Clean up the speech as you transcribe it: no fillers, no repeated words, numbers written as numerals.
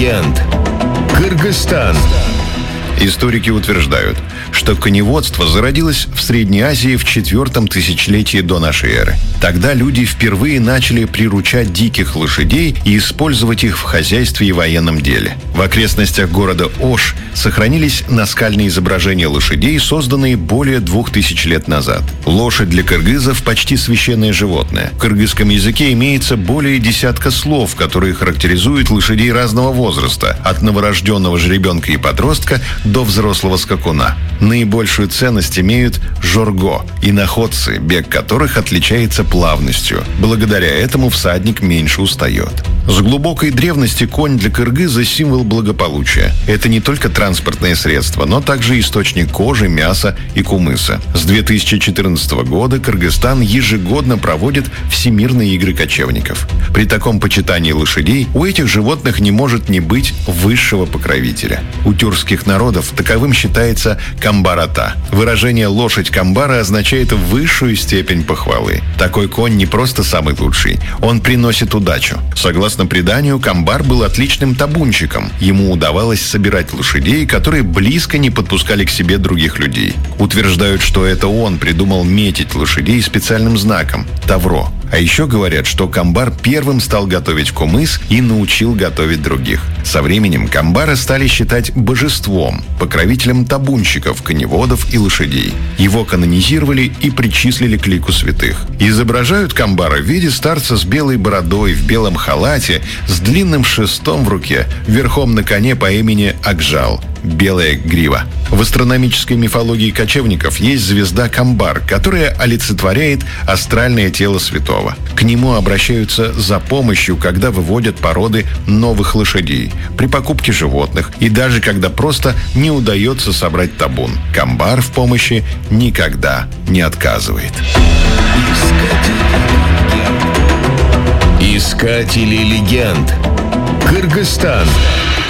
легенд. Кыргызстан. Историки утверждают, что коневодство зародилось в Средней Азии в 4-м тысячелетии до нашей эры. Тогда люди впервые начали приручать диких лошадей и использовать их в хозяйстве и военном деле. В окрестностях города Ош сохранились наскальные изображения лошадей, созданные более 2000 лет назад. Лошадь для кыргызов почти священное животное. В кыргызском языке имеется более десятка слов, которые характеризуют лошадей разного возраста, от новорожденного жеребенка и подростка до взрослого скакуна. Наибольшую ценность имеют жорго и находцы, бег которых отличается плавностью. Благодаря этому всадник меньше устает. С глубокой древности конь для кыргыза – символ благополучия. Это не только транспортное средство, но также источник кожи, мяса и кумыса. С 2014 года Кыргызстан ежегодно проводит Всемирные игры кочевников. При таком почитании лошадей у этих животных не может не быть высшего покровителя. У тюркских народов таковым считается камбар-ата. Выражение «лошадь камбара» означает высшую степень похвалы. Такой конь не просто самый лучший, он приносит удачу. Согласно преданию, камбар был отличным табунщиком. Ему удавалось собирать лошадей, которые близко не подпускали к себе других людей. Утверждают, что это он придумал метить лошадей специальным знаком – тавро. А еще говорят, что камбар первым стал готовить кумыс и научил готовить других. Со временем камбара стали считать божеством, покровителем табунщиков, коневодов и лошадей. Его канонизировали и причислили к лику святых. Изображают камбара в виде старца с белой бородой, в белом халате, с длинным шестом в руке, верхом на коне по имени Акжал – белая грива. В астрономической мифологии кочевников есть звезда Камбар, которая олицетворяет астральное тело святого. К нему обращаются за помощью, когда выводят породы новых лошадей, при покупке животных и даже когда просто не удается собрать табун. Камбар в помощи никогда не отказывает. Искатели легенд. Кыргызстан.